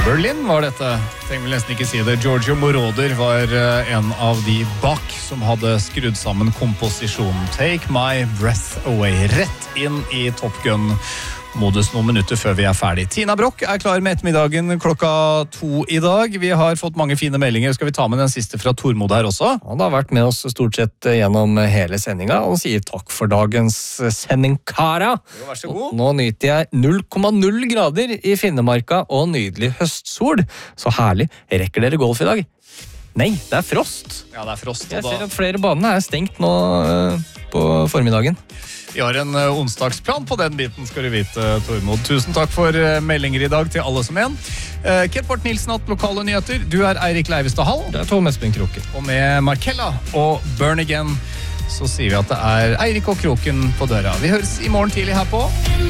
Berlin var dette. Trenger vel nesten ikke si det. Giorgio Moroder var en av de bak som hadde skrudd sammen komposisjonen Take My Breath Away. Rett inn i Top Gun-modus noen minutter før vi er ferdig. Tina Brock er klar med ettermiddagen 2:00 i dag. Vi har fått mange fine meldinger. Skal vi ta med den siste fra Tormod her også? Han har vært med oss stort sett gjennom hele sendinga og sier takk for dagens sending, Kara. Jo, vær så god. Nå nyter jeg 0,0 grader i Finnemarka og nydelig høstsol. Så herlig. Rekker dere golf i dag? Nei, det er frost. Ja, det er frost. Jeg ser at flere banene er stengt nå på formiddagen. Vi har en onsdagsplan på den biten, skal du vite, Tormod. Tusen takk for meldinger i dag til alle som en. Kjell Bort Nilsen hatt lokale nyheter. Du er Eirik Leivestad Hall. Det er Tom Espen Kroken. Og med Markella og Burn Again så sier vi at det er Eirik og Kroken på døra. Vi høres i morgen tidlig her på